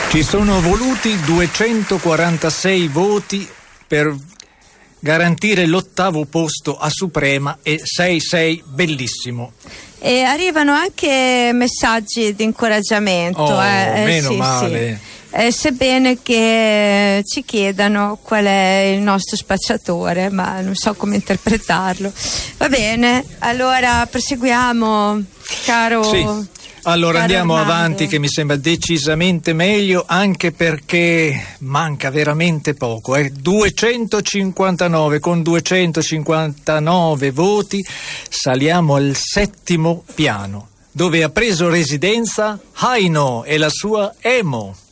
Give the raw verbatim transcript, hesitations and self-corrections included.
Ci sono voluti duecentoquarantasei voti per garantire l'ottavo posto a Suprema e sei sei bellissimo. E arrivano anche messaggi di incoraggiamento. Oh, eh, meno sì, male. Sì. Eh, sebbene che ci chiedano qual è il nostro spacciatore, ma non so come interpretarlo. Va bene, allora proseguiamo, caro. Sì. Allora andiamo Armando. avanti, che mi sembra decisamente meglio, anche perché manca veramente poco. Eh. duecentocinquantanove, con duecentocinquantanove voti saliamo al settimo piano, dove ha preso residenza Haino e la sua Emo.